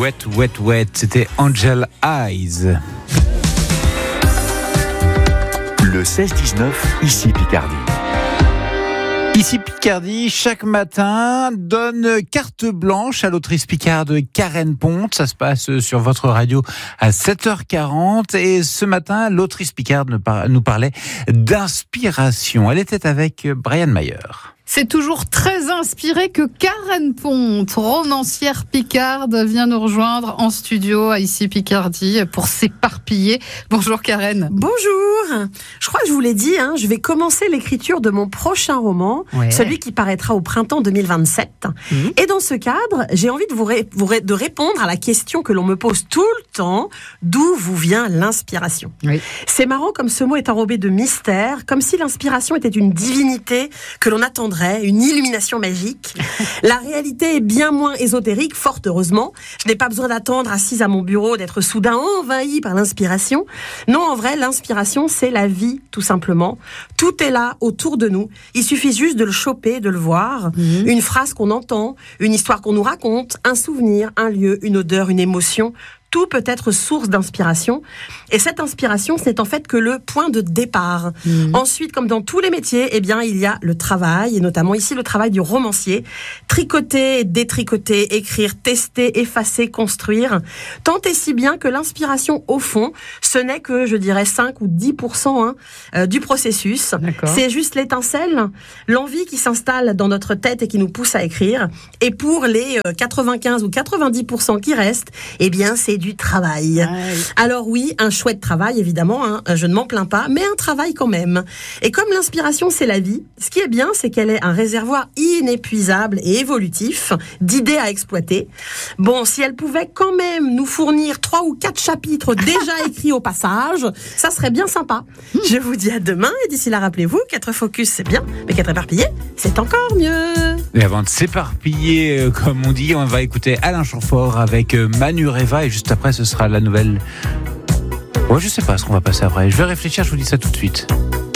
Wet, Wet, Wet, c'était Angel Eyes. Le 16-19, ici Picardie. Ici Picardie, chaque matin, donne carte blanche à l'autrice picarde Karen Ponte. Ça se passe sur votre radio à 7h40. Et ce matin, l'autrice picarde nous parlait d'inspiration. Elle était avec Brian Mayer. C'est toujours très inspiré que Karen Ponte, romancière picarde, vient nous rejoindre en studio à Ici Picardie pour s'éparpiller. Bonjour Karen. Bonjour. Je crois que je vous l'ai dit, je vais commencer l'écriture de mon prochain roman, celui qui paraîtra au printemps 2027. Et dans ce cadre, j'ai envie de répondre à la question que l'on me pose tout le temps, d'où vous vient l'inspiration ? C'est marrant comme ce mot est enrobé de mystère, comme si l'inspiration était une divinité que l'on attendrait, une illumination magique. La réalité est bien moins ésotérique, fort heureusement. Je n'ai pas besoin d'attendre assise à mon bureau, d'être soudain envahi par l'inspiration. Non, en vrai, l'inspiration, c'est la vie, tout simplement. Tout est là, autour de nous. Il suffit juste de le choper, de le voir. Une phrase qu'on entend, une histoire qu'on nous raconte, un souvenir, un lieu, une odeur, une émotion. Tout peut être source d'inspiration. Et cette inspiration, ce n'est en fait que le point de départ. Ensuite, comme dans tous les métiers, il y a le travail, et notamment ici le travail du romancier. Tricoter, détricoter, écrire, tester, effacer, construire. Tant et si bien que l'inspiration, au fond, ce n'est que, je dirais, 5 ou 10% du processus. D'accord. C'est juste l'étincelle, l'envie qui s'installe dans notre tête et qui nous pousse à écrire. Et pour les 95 ou 90% qui restent, c'est du travail. Alors oui, un chouette travail, évidemment, je ne m'en plains pas, mais un travail quand même. Et comme l'inspiration, c'est la vie, ce qui est bien, c'est qu'elle est un réservoir inépuisable et évolutif d'idées à exploiter. Bon, si elle pouvait quand même nous fournir 3 ou 4 chapitres déjà écrits au passage, ça serait bien sympa. Je vous dis à demain, et d'ici là, rappelez-vous, 4 focus, c'est bien, mais 4 éparpillés, c'est encore mieux. Et avant de s'éparpiller, comme on dit, on va écouter Alain Chamfort avec Manureva, et juste après, ce sera la nouvelle... je sais pas ce qu'on va passer après. Je vais réfléchir, je vous dis ça tout de suite.